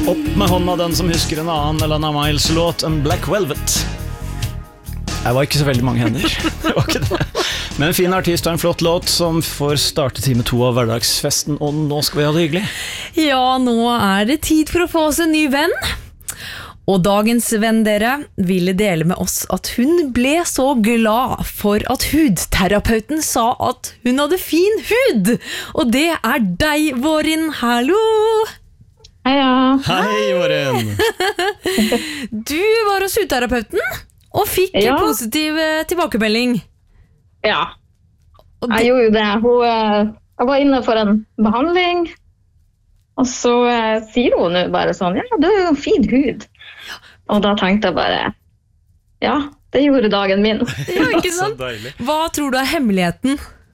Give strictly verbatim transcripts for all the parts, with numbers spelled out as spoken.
Opp med hånda den som husker en annen Alana Miles låt enn Black Velvet. Jeg var ikke så veldig mange hender. Det var ikke det. Men en fin artist og en flott låt som får starte time to av hverdagsfesten. Og nå skal vi ha det hyggelig. Ja, nå er det tid for å få oss en ny venn. Og dagens venn dere ville dele med oss at hun ble så glad for at hudterapeuten sa at hun hadde fin hud. Og det er deg, Vårin. Hallo! Heia. Hei, Vårin. Du var hos hudterapeuten og fikk Ja. positiv eh, tilbakemelding. Ja, Og jeg det, gjorde jo det. Hun, eh, jeg var inne for en behandling, og så eh, sier hun nå bare sånn, ja, du har jo en fin hud. Og da tenkte jeg bare, ja, det gjorde dagen min. ja, ikke Så sant? deilig. Hva tror du er hemmeligheten?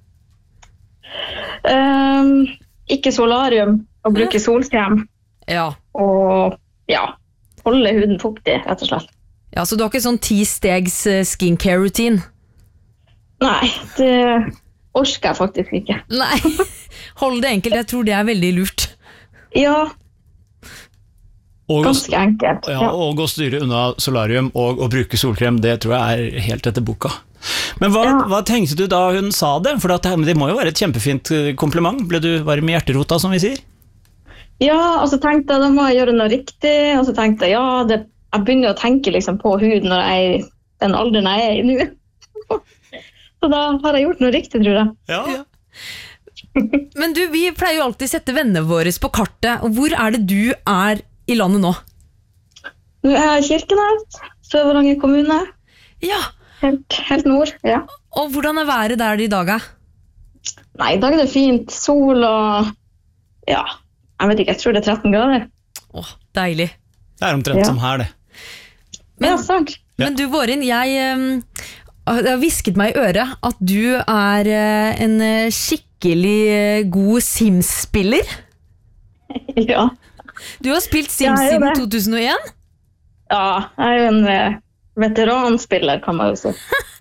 Um, ikke solarium, og bruke solkrem, Ja. og ja, holde huden fuktig, rett og slett. ja, så du har ikke sånn ti stegs eh, skincare-routine? Nei, det orsker jeg faktisk ikke. Nei, hold det enkelt. Jeg tror det er veldig lurt. Ja, Og, ganske enkelt. ja, og å styre unna solarium og å bruke solkrem, det tror jeg er helt etter boka. Men hva, Ja. hva tenkte du da hun sa det? For at det, det må jo være et kjempefint eh, kompliment. Ble du varm i hjerterota, som vi sier? Ja, og så tenkte jeg, da må jeg gjøre noe riktig, og så tenkte jeg, ja, det, jeg begynner å tenke liksom på huden når jeg er i den alderen jeg er i nå. Så da har jeg gjort noe riktig, tror jeg. Ja. Men du, vi pleier jo alltid sette vennene våre på kartet. Og hvor er det du er i landet nå? Nå er jeg i Kirkenes, Sør-Varanger kommune, Ja, helt, helt nord, ja. og hvordan er været der i dag? eh? Nei, i dag er det fint, sol og, ja, jeg vet ikke, jeg tror det er tretten grader. Åh, deilig. Det er omtrent Ja. som her, det. Men, ja, sant. Ja. Men du, Vårin, jeg, eh, det har visket meg i øret at du er eh, en eh, skikkelig eh, god Sims-spiller. Ja. Du har spilt Sims Ja, jeg gjør siden det. to tusen og en? Ja, jeg er jo en eh, veteranspiller, kan man jo si.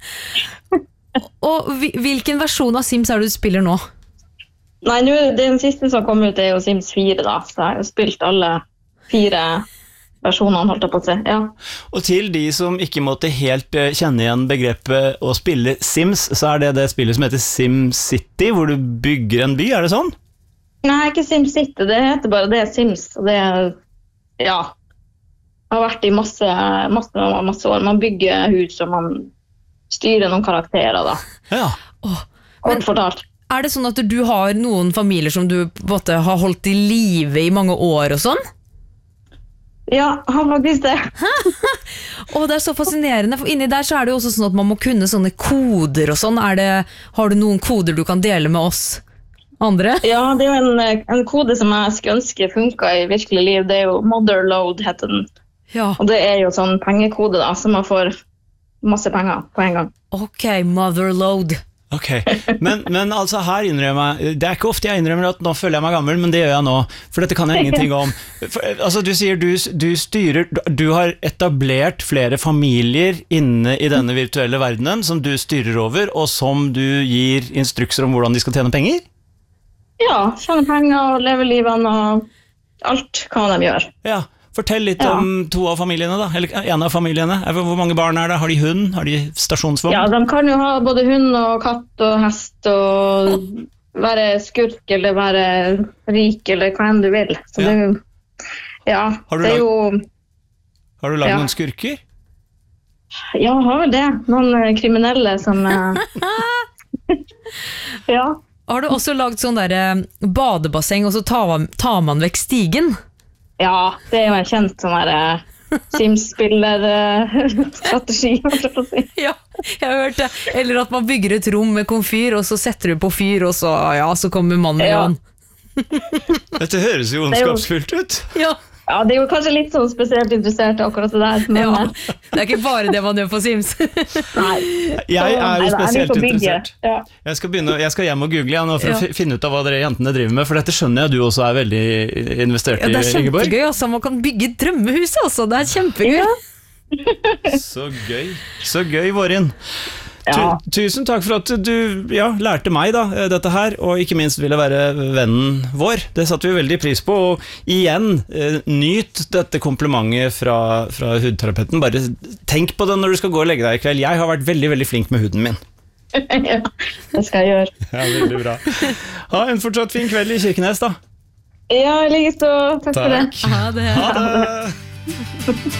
Og vi- hvilken versjon av Sims er det du spiller nå? Nei, nå, den siste som kom ut er jo Sims fire da, så jeg har jo spilt alle fire versjonene, holdt jeg på å si. Ja. Og til de som ikke måtte helt eh, kjenne igjen begrepet å spille Sims, så er det det spillet som heter SimCity, hvor du bygger en by, er det sånn? Nei, ikke SimCity, det heter bare det Sims, og det er, ja, har vært i masse, masse, masse år. Man bygger hus, og man styrer noen karakterer da. Ja. Åh, Kort fortalt. er det sånn at du har noen familier som du på en måte har holdt i live i mange år og sånn? Ja, han faktisk det. Åh, det er så fascinerende, for inni der så er det jo også sånn at man må kunne sånne koder og sånn. Er det, har du noen koder du kan dele med oss andre? Ja, det er jo en, en kode som jeg skulle ønske funket i virkelig liv. Det er jo Motherload, heter den. Ja, Og det er jo sånn pengekode da, så man får masse penger på en gang. ok, motherload. Ok, men, men altså her innrømmer jeg, det er ikke ofte jeg innrømmer at nå føler jeg meg gammel, men det gjør jeg nå, for dette kan jeg ingenting om. For, altså du sier du, du styrer, du har etablert flere familier inne i denne virtuelle verdenen som du styrer over, og som du gir instrukser om hvordan de skal tjene penger? Ja, tjene penger og leve livene og alt kan de gjøre. Ja, fortell litt Ja. om to av familiene da, eller en av familiene. Hvor mange barn er det? Har de hund? Har de stasjonsvogn? Ja, de kan jo ha både hund og katt og hest og være skurk eller være rik eller hva enn du vil. Så Ja. det er jo, ja, Har du det er lag- jo, Har du lagd Ja. noen skurker? ja, har vel det. Noen eh, kriminelle som, eh, ja. Har du også lagd sånn der eh, badebasseng, og så tar man, tar man vekk stigen? Ja, det er jo en kjent sånn her eh, Sims-spiller-strategi, holdt jeg på å si. Ja, jeg har hørt det. Eller at man bygger et rom med komfyr, og så setter du på fyr, og så, ja, så kommer mannen Ja. igjen. Dette høres jo Det er jo- ondskapsfullt ut. Ja, Ja, det er jo kanskje litt sånn spesielt interessert i akkurat det der, men ja. eh, Det er ikke bare det man gjør på Sims. nei. Jeg er jo Nei, da, spesielt litt på bygget. interessert. Ja. Jeg skal, begynne, jeg skal hjem og google igjen nå for Ja. å fi- finne ut av hva dere jentene driver med, for dette skjønner jeg du også er veldig investert Ja, det er i, Ingeborg. kjempegøy, altså. Man kan bygge drømmehus, altså. Det er kjempegøy. Ja. Så gøy, så gøy, Vårin. Ja. Tu, tusen takk for at du ja, lærte meg da, dette her, og ikke minst ville være vennen vår. Det satte vi veldig pris på, og igjen, eh, nyt dette komplimentet fra, fra hudterapeuten. Bare tenk på det når du skal gå og legge deg i kveld. Jeg har vært veldig, veldig flink med huden min. Ja, det skal jeg gjøre. Ja, veldig bra. Ha en fortsatt fin kveld i Kirkenes da. Ja, likeså. Takk for det. Ha det. Ha det.